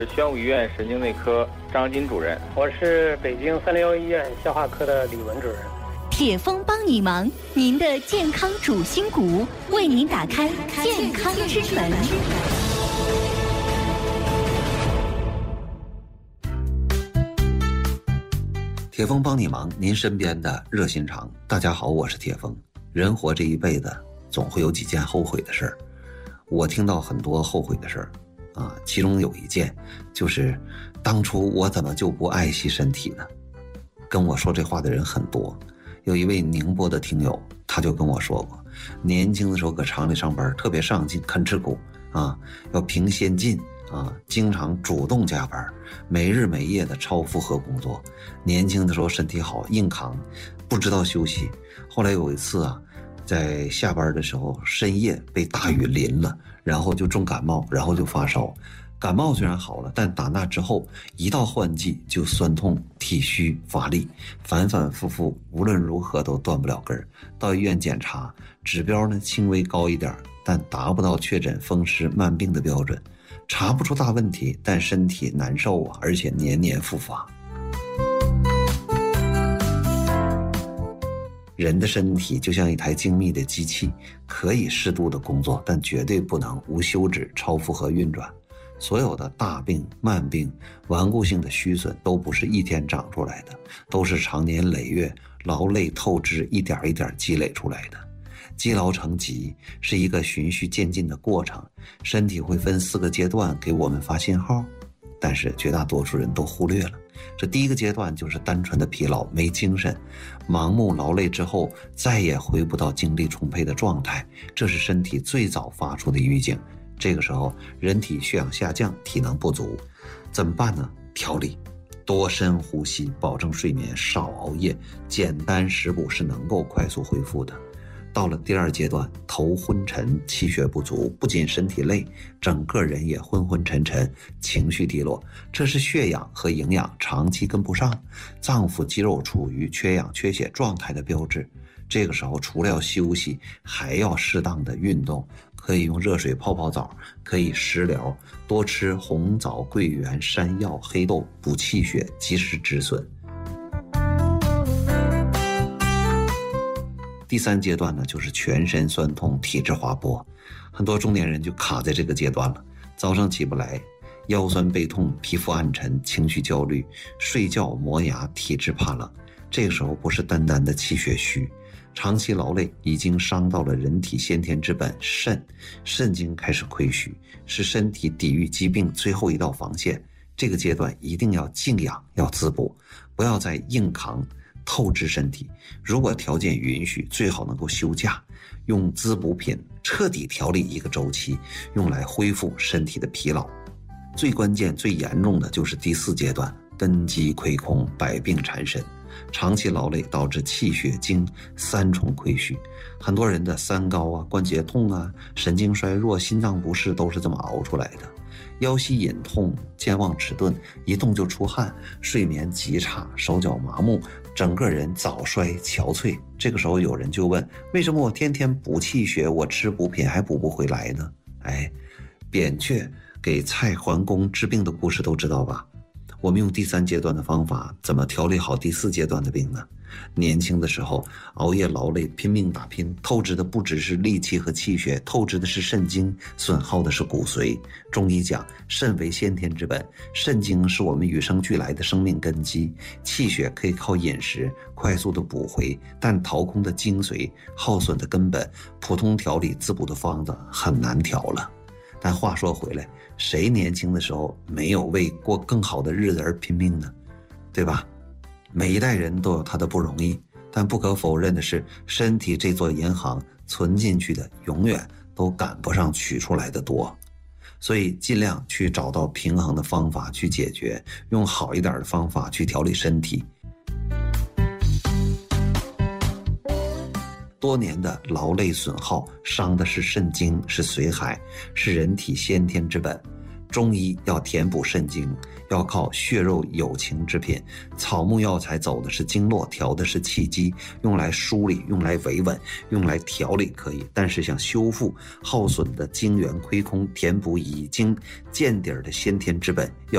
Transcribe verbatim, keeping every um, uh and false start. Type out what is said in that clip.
宣武医院神经内科张金主任， 我是北京三零幺医院消化科的李文主任。 铁峰帮你忙，您的健康主心骨，为您打开健康之门。 铁峰帮你忙，您身边的热心肠。大家好，我是铁峰。人活这一辈子，总会有几件后悔的事儿。我听到很多后悔的事儿啊，其中有一件就是当初我怎么就不爱惜身体呢？跟我说这话的人很多。有一位宁波的听友，他就跟我说过，年轻的时候搁厂里上班，特别上进，肯吃苦啊，要凭先进啊，经常主动加班，没日没夜的超负荷工作。年轻的时候身体好，硬扛，不知道休息。后来有一次啊，在下班的时候深夜被大雨淋了，然后就重感冒，然后就发烧。感冒虽然好了，但打那之后一到换季就酸痛、体虚、乏力，反反复复，无论如何都断不了根儿。到医院检查，指标呢轻微高一点，但达不到确诊风湿慢病的标准，查不出大问题，但身体难受啊，而且年年复发。人的身体就像一台精密的机器，可以适度的工作，但绝对不能无休止超负荷运转。所有的大病、慢病、顽固性的虚损都不是一天长出来的，都是长年累月劳累透支一点一点积累出来的。积劳成疾是一个循序渐进的过程，身体会分四个阶段给我们发信号，但是绝大多数人都忽略了。这第一个阶段就是单纯的疲劳，没精神，盲目劳累之后再也回不到精力充沛的状态，这是身体最早发出的预警。这个时候人体血氧下降，体能不足，怎么办呢？调理，多深呼吸，保证睡眠，少熬夜，简单食补是能够快速恢复的。到了第二阶段，头昏沉，气血不足，不仅身体累，整个人也昏昏沉沉，情绪低落，这是血氧和营养长期跟不上，脏腑肌肉处于缺氧缺血状态的标志。这个时候除了要休息，还要适当的运动，可以用热水泡泡澡，可以食疗，多吃红枣、桂圆、山药、黑豆，补气血，及时止损。第三阶段呢，就是全身酸痛，体质滑坡，很多中年人就卡在这个阶段了，早上起不来，腰酸背痛，皮肤暗沉，情绪焦虑，睡觉磨牙，体质怕冷。这个时候不是单单的气血虚，长期劳累已经伤到了人体先天之本肾，肾经开始亏虚，是身体抵御疾病最后一道防线。这个阶段一定要静养，要滋补，不要再硬扛透支身体。如果条件允许，最好能够休假，用滋补品彻底调理一个周期，用来恢复身体的疲劳。最关键最严重的就是第四阶段，根基亏空，百病缠身。长期劳累导致气血精三重亏虚，很多人的三高啊、关节痛啊、神经衰弱、心脏不适都是这么熬出来的。腰膝隐痛、健忘迟钝，一动就出汗，睡眠极差，手脚麻木，整个人早衰憔悴。这个时候有人就问，为什么我天天补气血，我吃补品还补不回来呢？哎，扁鹊给蔡桓公治病的故事都知道吧？我们用第三阶段的方法，怎么调理好第四阶段的病呢？年轻的时候熬夜劳累，拼命打拼，透支的不只是力气和气血，透支的是肾精，损耗的是骨髓。中医讲，肾为先天之本，肾精是我们与生俱来的生命根基，气血可以靠饮食快速的补回，但掏空的精髓，耗损的根本，普通调理滋补的方子很难调了。但话说回来，谁年轻的时候没有为过更好的日子而拼命呢？对吧？每一代人都有他的不容易，但不可否认的是，身体这座银行存进去的永远都赶不上取出来的多。所以尽量去找到平衡的方法去解决，用好一点的方法去调理身体。多年的劳累损耗，伤的是肾精，是髓海，是人体先天之本。中医要填补肾精，要靠血肉有情之品，草木药材走的是经络，调的是气机，用来梳理，用来维稳，用来调理可以，但是想修复耗损的精元亏空，填补已经见底的先天之本，要